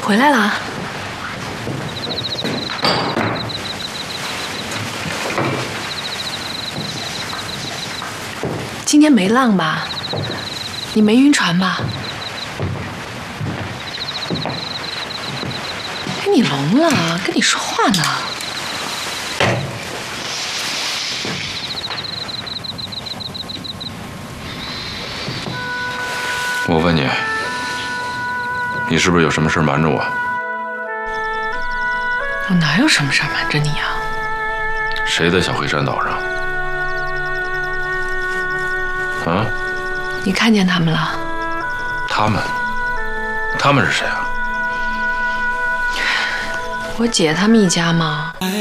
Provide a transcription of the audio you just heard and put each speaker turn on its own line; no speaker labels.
回来了。今天没浪吧？你没晕船吧？哎，你聋了？跟你说话呢。
我问你，你是不是有什么事瞒着我？
我哪有什么事瞒着你啊？
谁在小黑山岛上？啊？
你看见他们了？
他们是谁啊？
我姐他们一家吗？